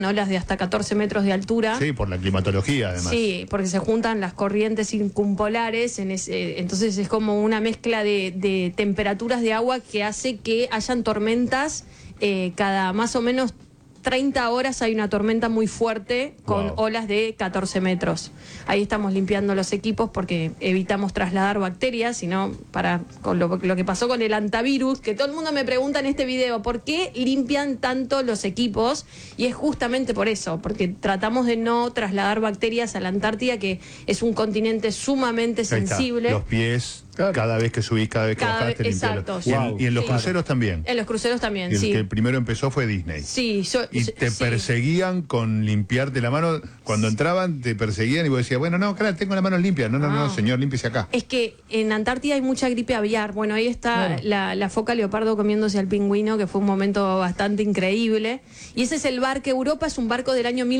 olas de hasta 14 metros de altura. Sí, por la climatología además. Sí, porque se juntan las corrientes circumpolares, entonces es como una mezcla de temperaturas de agua que hace que hayan tormentas cada más o menos 30 horas hay una tormenta muy fuerte con olas de 14 metros. Ahí estamos limpiando los equipos porque evitamos trasladar bacterias, sino con lo que pasó con el antivirus, que todo el mundo me pregunta en este video, ¿por qué limpian tanto los equipos? Y es justamente por eso, porque tratamos de no trasladar bacterias a la Antártida, que es un continente sumamente sensible. Los pies, cada vez que subís, cada vez que bajás, te limpias. Exacto. Y en los cruceros también. En los cruceros también, y sí. El que primero empezó fue Disney. Sí, y te perseguían con limpiarte la mano. Cuando entraban, te perseguían y vos decías, bueno, no, claro, tengo las manos limpias. No, señor, límpiese acá. Es que en Antártida hay mucha gripe aviar. Bueno, ahí está la foca leopardo comiéndose al pingüino, que fue un momento bastante increíble. Y ese es el barco Europa, es un barco del año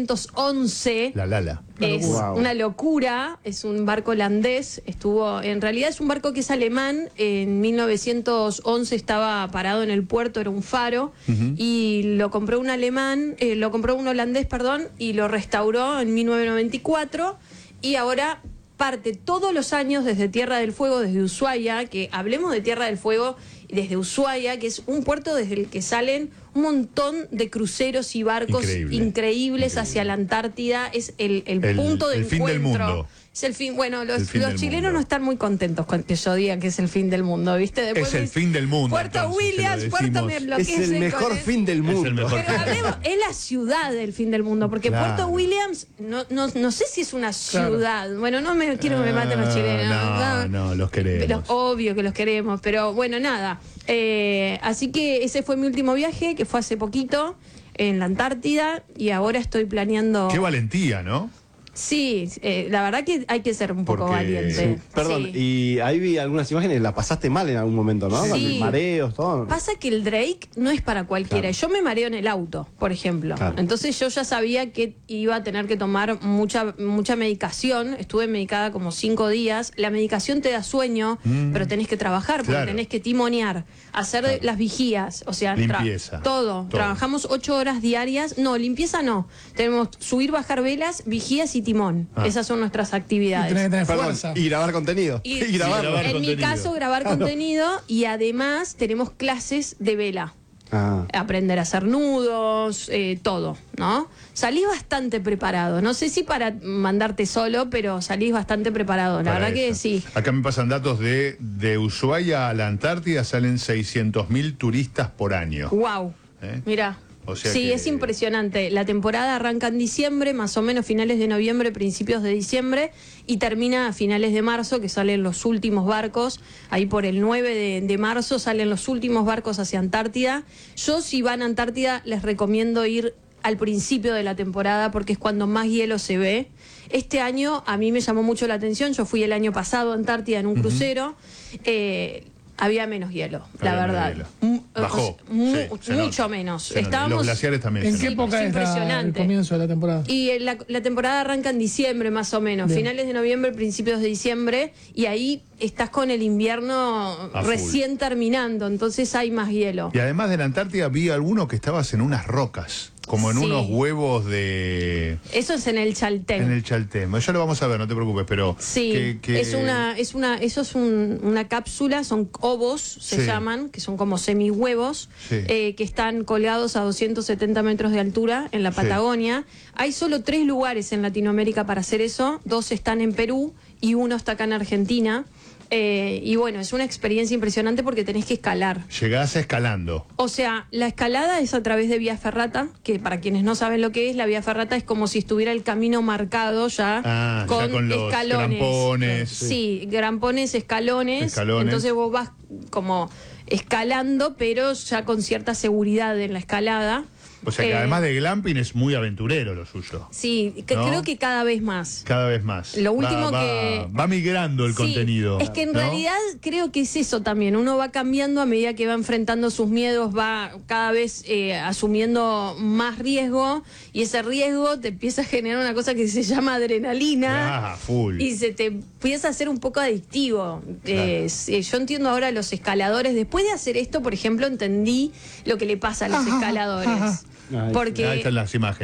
1911. La Lala. Es una locura, es un barco holandés. En realidad es un barco que es alemán. En 1911 estaba parado en el puerto, era un faro, y lo compró un holandés, y lo restauró en 1994, y ahora parte todos los años desde Tierra del Fuego, desde Ushuaia, que hablemos de Tierra del Fuego, desde Ushuaia, que es un puerto desde el que salen un montón de cruceros y barcos increíbles hacia la Antártida. Es el punto de encuentro. Fin del mundo. Es el fin. Bueno, los chilenos no están muy contentos con que yo diga que es el fin del mundo, ¿viste? Después es el fin del mundo. Puerto Williams, Puerto me enloquece. Es el mejor fin del mundo. Pero hablemos, es la ciudad del fin del mundo, porque Puerto Williams, no sé si es una ciudad. Bueno, no me quiero que me maten los chilenos. No, los queremos. Pero obvio que los queremos, pero bueno, nada. Así que ese fue mi último viaje, que fue hace poquito, en la Antártida, y ahora estoy planeando... Qué valentía, ¿no? Sí, la verdad que hay que ser un poco valiente. Sí. Perdón, y ahí vi algunas imágenes, la pasaste mal en algún momento, ¿no? Sí. Mareos, todo. Pasa que el Drake no es para cualquiera. Yo me mareo en el auto, por ejemplo. Entonces yo ya sabía que iba a tener que tomar mucha medicación. Estuve medicada como 5 días. La medicación te da sueño, pero tenés que trabajar, porque tenés que timonear, hacer las vigías, o sea, limpieza. Todo. Trabajamos 8 horas diarias. No, limpieza no. Tenemos subir, bajar velas, vigías y timón. Esas son nuestras actividades. Y tenés que tener fuerza. Y grabar contenido. Y en mi caso, grabar contenido, y además tenemos clases de vela. Aprender a hacer nudos, todo, ¿no? Salís bastante preparado. No sé si para mandarte solo, pero salís bastante preparado. La verdad que sí. Acá me pasan datos de Ushuaia a la Antártida, salen 600.000 turistas por año. ¡Wow! Mirá. O sea sí, es impresionante. La temporada arranca en diciembre, más o menos finales de noviembre, principios de diciembre, y termina a finales de marzo, que salen los últimos barcos. Ahí por el 9 de marzo salen los últimos barcos hacia Antártida. Yo, si van a Antártida, les recomiendo ir al principio de la temporada, porque es cuando más hielo se ve. Este año a mí me llamó mucho la atención. Yo fui el año pasado a Antártida en un crucero. Había menos hielo, la verdad. Bajó. Mucho menos. Los glaciares también. ¿En qué época es el comienzo de la temporada? Y la temporada arranca en diciembre, más o menos. Bien. Finales de noviembre, principios de diciembre. Y ahí estás con el invierno recién terminando. Entonces hay más hielo. Y además de la Antártida, vi alguno que estabas en unas rocas. Como en unos huevos de... Eso es en el Chaltén. En el Chaltén. Ya lo vamos a ver, no te preocupes, pero... Sí, eso es una cápsula, son ovos, se llaman, que son como semihuevos, que están colgados a 270 metros de altura en la Patagonia. Hay solo 3 lugares en Latinoamérica para hacer eso, 2 están en Perú y 1 está acá en Argentina. Y bueno, es una experiencia impresionante porque tenés que escalar. Llegás escalando. O sea, la escalada es a través de vía ferrata, que para quienes no saben lo que es, la vía ferrata es como si estuviera el camino marcado ya, con los escalones. Grampones. Sí, grampones, escalones. Entonces vos vas como escalando, pero ya con cierta seguridad en la escalada. O sea que además de glamping es muy aventurero lo suyo. Sí, creo que cada vez más. Cada vez más. Lo último va migrando el contenido. Es que en realidad creo que es eso también. Uno va cambiando a medida que va enfrentando sus miedos, va cada vez asumiendo más riesgo, y ese riesgo te empieza a generar una cosa que se llama adrenalina. Full. Y se te empieza a hacer un poco adictivo. Yo entiendo ahora a los escaladores. Después de hacer esto, por ejemplo, entendí lo que le pasa a los escaladores. Porque Ahí están las imágenes.